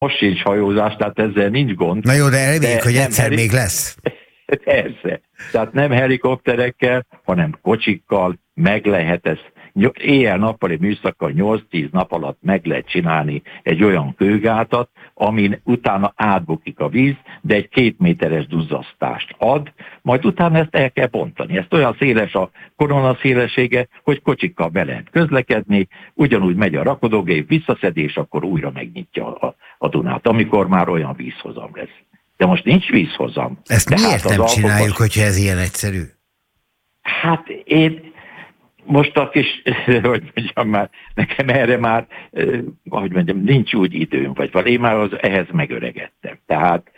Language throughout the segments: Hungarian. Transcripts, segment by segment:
most sincs hajózás, tehát ezzel nincs gond. Na jó, de reméljük, hogy egyszer még lesz. Persze. Tehát nem helikopterekkel, hanem kocsikkal meg lehet ezt. Éjjel-nappali műszakkal 8-10 nap alatt meg lehet csinálni egy olyan kőgátat, amin utána átbukik a víz, de egy 2 méteres duzzasztást ad, majd utána ezt el kell bontani. Ez olyan széles a korona szélessége, hogy kocsikkal be lehet közlekedni, ugyanúgy megy a rakodógép, visszaszedés, akkor újra megnyitja a Dunát, amikor már olyan vízhozam lesz. De most nincs vízhozam. Ezt miért nem csináljuk, hogyha ez ilyen egyszerű? Hát én most a kis, hogy mondjam már, nekem erre már, ahogy mondjam, nincs úgy időm, vagy én már ehhez megöregedtem. Tehát,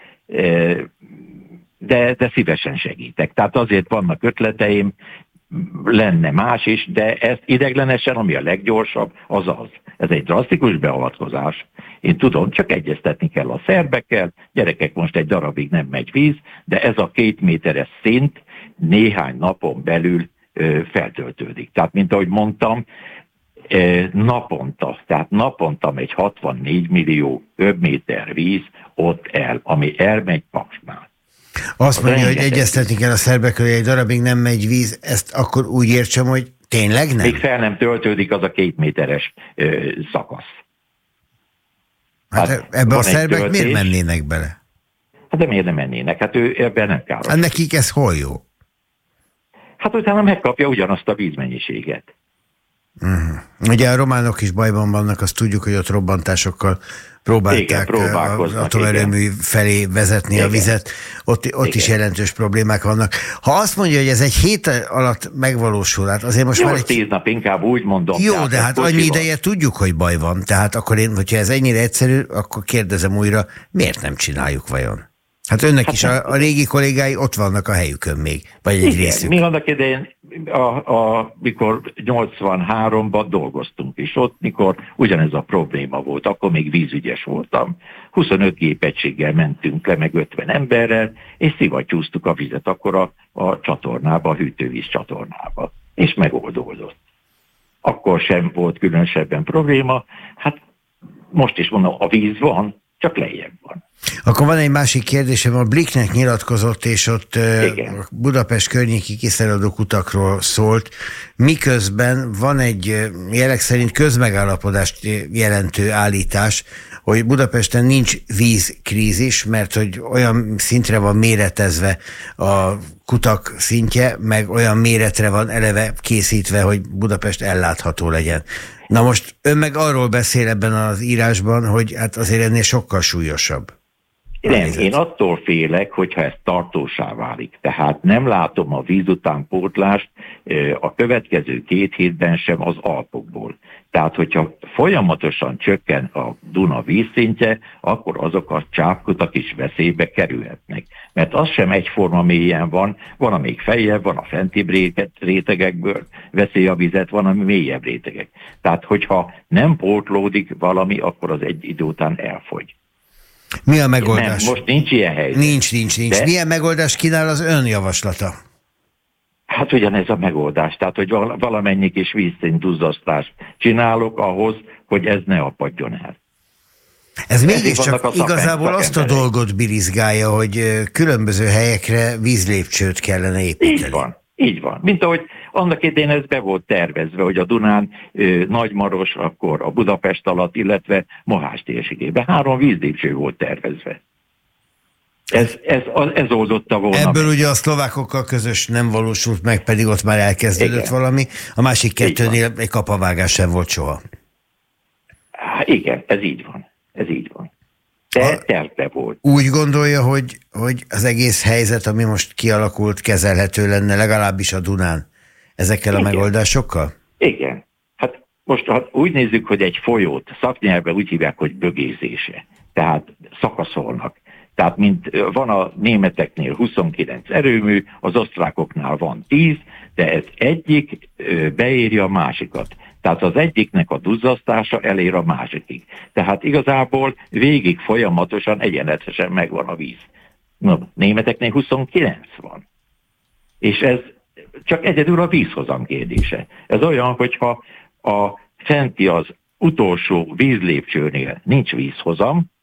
de szívesen segítek. Tehát azért vannak ötleteim, lenne más is, de ezt ideiglenesen, ami a leggyorsabb, az az. Ez egy drasztikus beavatkozás. Én tudom, csak egyeztetni kell a szerbekkel, gyerekek, most egy darabig nem megy víz, de ez a 2 méteres szint néhány napon belül feltöltődik. Tehát, mint ahogy mondtam, naponta megy 64 millió köbméter víz ott el, ami elmegy Paksnál. Azt mondja, hogy egyeztetni kell a szerbekről, hogy egy darabig nem megy víz, ezt akkor úgy értsem, hogy tényleg nem? Még fel nem töltődik az a 2 méteres szakasz. Hát ebbe a szerbek miért mennének bele? Hát de miért nem mennének? Hát ő ebben nem káros. Hát nekik ez hol jó? Hát utána megkapja ugyanazt a vízmennyiséget. Ugye a románok is bajban vannak, azt tudjuk, hogy ott robbantásokkal próbálták az atomerőmű felé vezetni a vizet. Ott is jelentős problémák vannak. Ha azt mondja, hogy ez egy hét alatt megvalósul, hát azért most már 10 nap inkább úgy mondom. Jó, de hát annyi ideje tudjuk, hogy baj van. Tehát akkor hogyha ez ennyire egyszerű, akkor kérdezem újra, miért nem csináljuk vajon? Hát önnek is a régi kollégái ott vannak a helyükön még, vagy egy részük. Mi annak idején, mikor 83-ban dolgoztunk is ott, mikor ugyanez a probléma volt, akkor még vízügyes voltam. 25 gépegységgel mentünk le, meg 50 emberrel, és szivattyúztuk a vizet akkor a csatornába, a hűtővíz csatornába, és megoldódott. Akkor sem volt különösebben probléma, hát most is mondom, a víz van, csak lejjebb van. Akkor van egy másik kérdésem, a Blicknek nyilatkozott, és ott Budapest környéki kiszerelődő utakról szólt, miközben van egy jelek szerint közmegállapodást jelentő állítás, hogy Budapesten nincs vízkrízis, mert hogy olyan szintre van méretezve a kutak szintje, meg olyan méretre van eleve készítve, hogy Budapest ellátható legyen. Na most ön meg arról beszél ebben az írásban, hogy hát azért ennél sokkal súlyosabb. Nem, én attól félek, hogyha ez tartósá válik. Tehát nem látom a víz utánpótlást a következő 2 hétben sem az Alpokból. Tehát, hogyha folyamatosan csökken a Duna vízszintje, akkor azok a csápkutak is veszélybe kerülhetnek. Mert az sem egyforma mélyen van, van, amíg feljebb, van a fentibb rétegekből veszi a vizet, van, ami mélyebb rétegek. Tehát, hogyha nem pótlódik valami, akkor az egy idő után elfogy. Mi a megoldás? Nem, most nincs ilyen helyzet. Nincs. De... Milyen megoldást kínál az ön javaslata? Hát ugyanez a megoldás. Tehát, hogy valamennyi kis vízszint duzzasztást csinálok ahhoz, hogy ez ne apadjon el. Ez mégiscsak igazából azt a dolgot birizgálja, hogy különböző helyekre vízlépcsőt kellene építeni. Így van. Mint ahogy annak idején ez be volt tervezve, hogy a Dunán Nagymaros, akkor a Budapest alatt, illetve Mohás térségében 3 vízlépcső volt tervezve. Ez oldotta volna. Ebből ugye a szlovákokkal közös nem valósult meg, pedig ott már elkezdődött valami. A másik 2-nél egy kapavágás sem volt soha. Igen, ez így van. De terve volt. Úgy gondolja, hogy az egész helyzet, ami most kialakult, kezelhető lenne, legalábbis a Dunán, ezekkel a megoldásokkal? Igen. Hát most úgy nézzük, hogy egy folyót szaknyelvben úgy hívják, hogy bögézése. Tehát szakaszolnak. Tehát mint van a németeknél 29 erőmű, az osztrákoknál van 10, de ez egyik beírja a másikat. Tehát az egyiknek a duzzasztása elér a másikig. Tehát igazából végig folyamatosan egyenletesen megvan a víz. No, németeknél 29 van. És ez csak egyedül a vízhozam kérdése. Ez olyan, hogyha a fenti az utolsó vízlépcsőnél nincs vízhozam,